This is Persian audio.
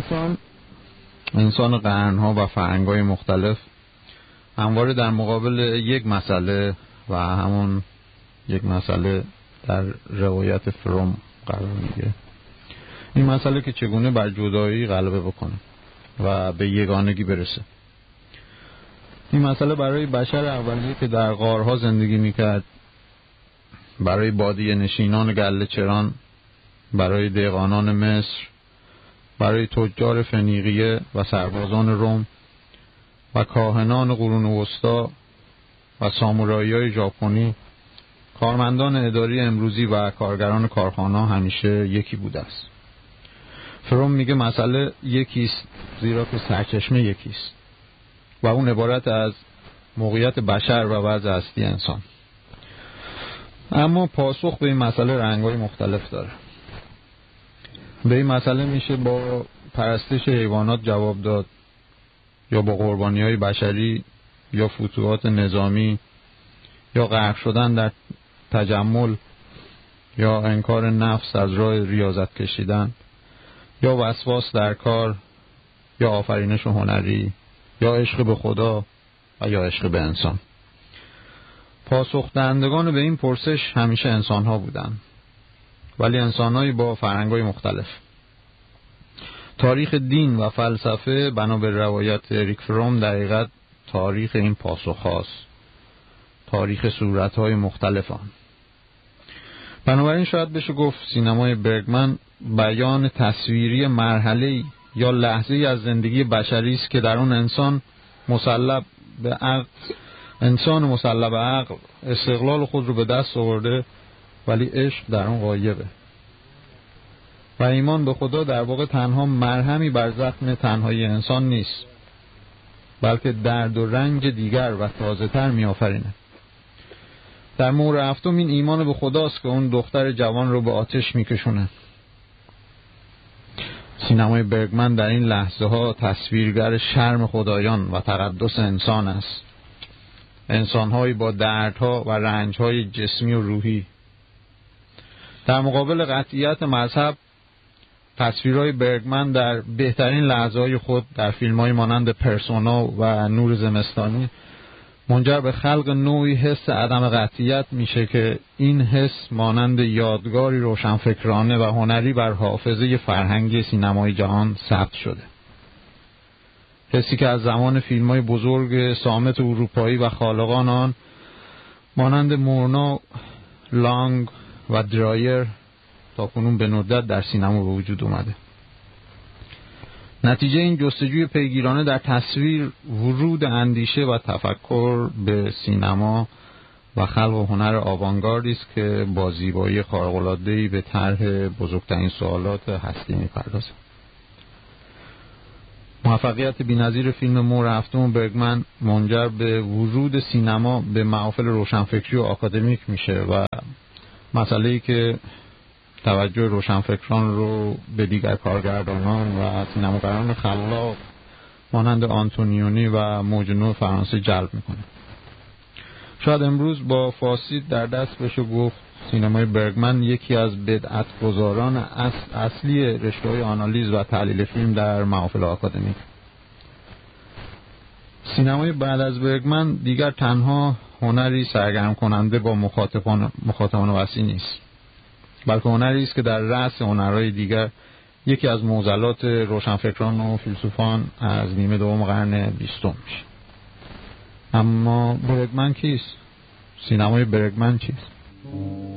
انسان قرنها و فرهنگ‌های مختلف همواره در مقابل یک مسئله و همون یک مسئله در روایت فروم قرار میگیره. این مسئله که چگونه بر جدایی غلبه بکنه و به یگانگی برسه. این مسئله برای بشر اولیه که در غارها زندگی میکرد، برای بادیه نشینان گله چران، برای دهقانان مصر، برای تجار فنیقیه و سربازان روم و کاهنان قرون وسطا و سامورایی‌های ژاپنی، کارمندان اداری امروزی و کارگران کارخانه همیشه یکی بوده است. فروم میگه مسئله یکیست زیرا که سرچشمه یکیست و اون عبارت از موقعیت بشر و وضع هستی انسان. اما پاسخ به این مسئله رنگ‌های مختلف داره. به این مسئله میشه با پرستش حیوانات جواب داد، یا با قربانی‌های بشری، یا فتوحات نظامی، یا غرق شدن در تجمل، یا انکار نفس از راه ریاضت کشیدن، یا وسواس در کار، یا آفرینش هنری، یا عشق به خدا و یا عشق به انسان. پاسخ دهندگان به این پرسش همیشه انسان‌ها بودن، ولی انسان‌هایی با فرهنگ‌های مختلف. تاریخ دین و فلسفه بنا به روایت اریک فروم در حقیقت تاریخ این پاسخ‌هاست، تاریخ صورت‌های مختلف آن. بنابراین شاید بشه گفت سینمای برگمن بیان تصویری مرحله‌ای یا لحظه‌ای از زندگی بشری است که در اون انسان مسلب به عقل استقلال خود رو به دست آورده، ولی عشق در اون غایبه و ایمان به خدا در واقع تنها مرهمی بر زخم تنهایی انسان نیست، بلکه درد و رنج دیگر و تازه‌تر می‌آفرینه. در مورد هفتم این ایمان به خداست که اون دختر جوان رو به آتش می‌کشونه. سینمای برگمن در این لحظه ها تصویرگر شرم خدایان و تقدس انسان است. انسان‌هایی با دردها و رنج‌های جسمی و روحی. در مقابل قطعیت مذهب، تصویرهای برگمن در بهترین لحظه‌های خود در فیلم‌های مانند پرسونا و نور زمستانی منجر به خلق نوعی حس عدم قطعیت میشه که این حس مانند یادگاری روشنفکرانه و هنری بر حافظه فرهنگی سینمای جهان ثبت شده. حسی که از زمان فیلم‌های بزرگ صامت اروپایی و خالقان آن مانند مورنا، لانگ و درایر تا کنون به ندرت در سینما به وجود اومده. نتیجه این جستجوی پیگیرانه در تصویر، ورود اندیشه و تفکر به سینما و خلق هنر آوانگاردی است که با زیبایی خارق‌العاده‌ای به طرح بزرگترین سوالات هستی می‌پردازه. موفقیت بی‌نظیر فیلم مور هفتم برگمن منجر به ورود سینما به محافل روشنفکری و آکادمیک میشه و مسئله‌ای که توجه روشنفکران رو به دیگر کارگردانان و سینماگران خلاق مانند آنتونیونی و موج نو فرانسه جلب میکنه. شاید امروز با فاسید در دست بشه گفت سینمای برگمن یکی از بدعت‌گذاران اصلی رشته‌های آنالیز و تحلیل فیلم در محافل آکادمیک. سینمای بعد از برگمن دیگر تنها هنری سرگرم کننده با مخاطبان وسیع نیست، بلکه هنری است که در رأس هنرهای دیگر یکی از معضلات روشنفکران و فیلسوفان از نیمه دوم قرن 20 میشه. اما برگمن کیست؟ سینمای برگمن چیست؟